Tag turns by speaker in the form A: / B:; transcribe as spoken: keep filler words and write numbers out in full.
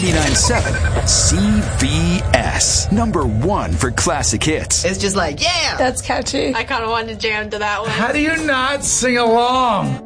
A: ninety-nine point seven C B S. Number one for classic hits.
B: It's just like, yeah!
C: That's catchy.
D: I kind of wanted to jam to that one.
E: How do you not sing along?